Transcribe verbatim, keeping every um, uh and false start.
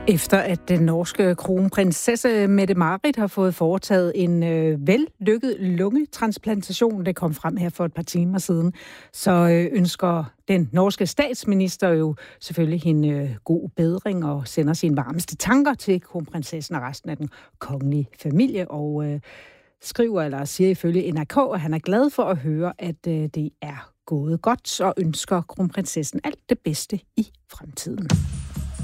Efter at den norske kronprinsesse Mette-Marit har fået foretaget en øh, vellykket lungetransplantation, det kom frem her for et par timer siden, så øh, ønsker den norske statsminister jo selvfølgelig hende øh, god bedring og sender sine varmeste tanker til kronprinsessen og resten af den kongelige familie, og øh, skriver eller siger ifølge N R K, at han er glad for at høre, at øh, det er gået godt, og ønsker kronprinsessen alt det bedste i fremtiden.